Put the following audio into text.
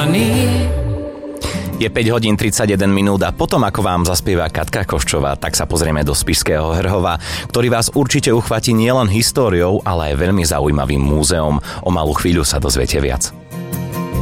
Je 5 hodín 31 minút a potom, ako vám zaspieva Katka Koščová, tak sa pozrieme do Spišského Hrhova, ktorý vás určite uchvatí nielen históriou, ale aj veľmi zaujímavým múzeom. O malú chvíľu sa dozviete viac.